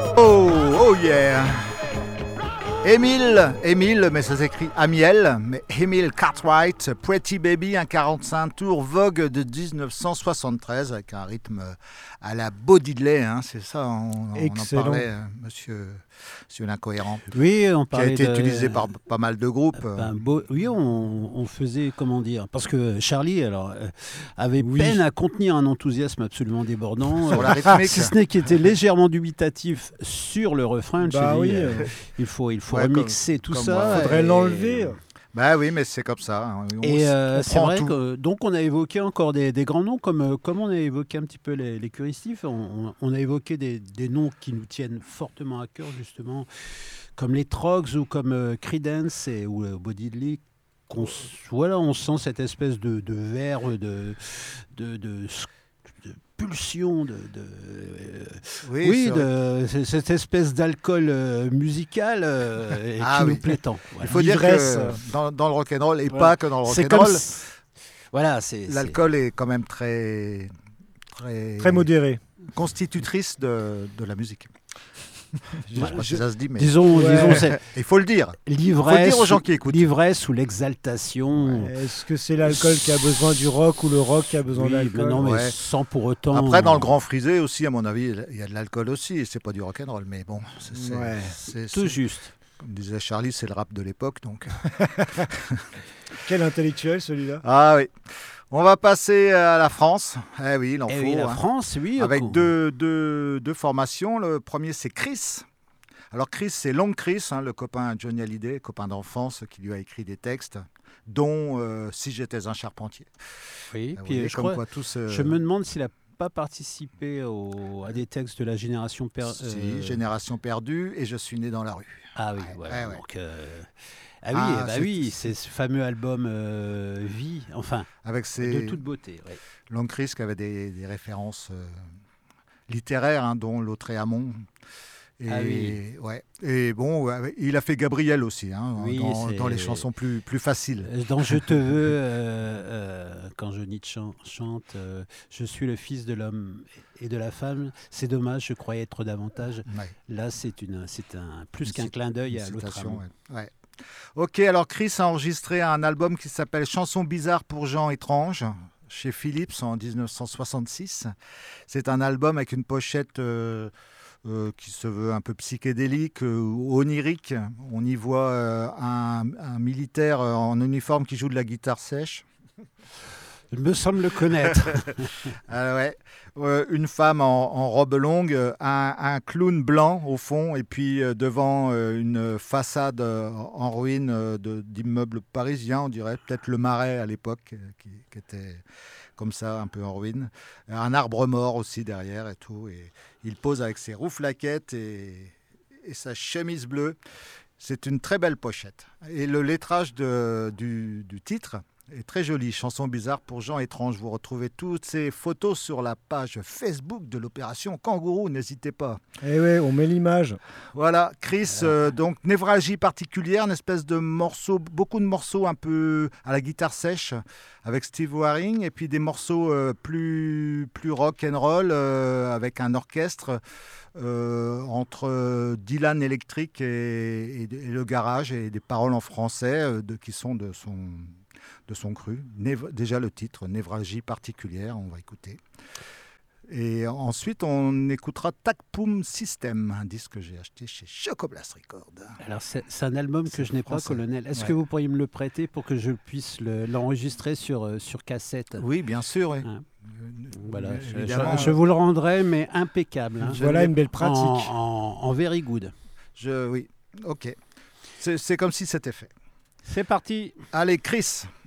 Oh yeah. Émile, mais ça s'écrit Amiel, mais Émile Cartwright, Pretty Baby, un 45 tours Vogue de 1973 avec un rythme à la Bo Diddley, hein, c'est ça, on en parlait, monsieur l'incohérent. Oui, on parlait qui a été utilisé par pas mal de groupes. Oui, on faisait, comment dire, parce que Charlie avait peine à contenir un enthousiasme absolument débordant, sur la rythmique. Si ce n'est qu'il était légèrement dubitatif sur le refrain. Il faut remixer tout ça. Il faudrait l'enlever. Bah oui, mais c'est comme ça. Hein. Et c'est vrai que donc on a évoqué encore des grands noms comme on a évoqué un petit peu les Curistifs. On a évoqué des noms qui nous tiennent fortement à cœur justement, comme les Troggs ou comme Creedence ou Bo Diddley. Voilà, on sent cette espèce de verve, de pulsion, cette espèce d'alcool musical qui nous plaît tant. Voilà. Il faut dire que dans le rock'n'roll, et pas que dans le rock'n'roll, l'alcool est quand même très modéré, constitutrice de la musique. Je sais pas si ça se dit, mais disons, il faut le dire. L'ivresse, faut le dire aux gens qui écoutent. L'ivresse ou l'exaltation. Est-ce que c'est l'alcool qui a besoin du rock ou le rock qui a besoin d'alcool? Non, mais sans pour autant. Après, dans le Grand Frisé aussi, à mon avis, il y a de l'alcool aussi. Et c'est pas du rock'n'roll, mais bon, c'est tout juste. Comme disait Charlie, c'est le rap de l'époque, donc. Quel intellectuel celui-là. Ah oui. On va passer à la France. Eh oui, il en faut. Oui, la France, oui. Avec deux formations. Le premier, c'est Chris. Alors Chris, c'est Long Chris, hein, le copain de Johnny Hallyday, copain d'enfance qui lui a écrit des textes, dont Si j'étais un charpentier. Oui, puis je me demande s'il n'a pas participé à des textes de la Génération Perdue. Si, Génération Perdue et Je suis né dans la rue. Ah oui, voilà. Ouais. Donc, oui, c'est ce fameux album Vie, enfin, avec de toute beauté. Ouais. Long Chris qui avait des références littéraires, hein, dont Lautréamont. Et bon, il a fait Gabriel aussi, hein, dans les chansons plus faciles. Dans Je te veux, quand Johnny chante Je suis le fils de l'homme et de la femme, c'est dommage, je croyais être davantage. Ouais. Là, c'est plus qu'un clin d'œil à Lautréamont. Ouais. Ok, alors Chris a enregistré un album qui s'appelle Chansons bizarres pour gens étranges chez Philips en 1966. C'est un album avec une pochette qui se veut un peu psychédélique ou onirique. On y voit un militaire en uniforme qui joue de la guitare sèche. Il me semble le connaître. Une femme en robe longue, un clown blanc au fond, et puis devant une façade en ruine d'immeubles parisiens, on dirait peut-être le Marais à l'époque, qui était comme ça, un peu en ruine. Un arbre mort aussi derrière et tout. Et il pose avec ses rouflaquettes et sa chemise bleue. C'est une très belle pochette. Et le lettrage du titre est très joli. Chansons bizarres pour gens étranges. Vous retrouvez toutes ces photos sur la page Facebook de l'opération Kangourou. N'hésitez pas. Eh oui, on met l'image. Voilà, Chris, donc névralgie particulière, une espèce de morceau, beaucoup de morceaux un peu à la guitare sèche avec Steve Waring, et puis des morceaux plus rock and roll avec un orchestre entre Dylan électrique et le garage, et des paroles en français qui sont de son cru. Déjà le titre, Névralgie particulière, on va écouter. Et ensuite, on écoutera Tac Poum System, un disque que j'ai acheté chez Chocoblast Records. Alors, c'est un album que je n'ai pas, Colonel. Est-ce que vous pourriez me le prêter pour que je puisse l'enregistrer sur cassette? Oui, bien sûr. Oui. Voilà, je vous le rendrai, mais impeccable. Hein. Voilà une belle pratique. En very good. Oui, ok. C'est comme si c'était fait. C'est parti. Allez, Chris.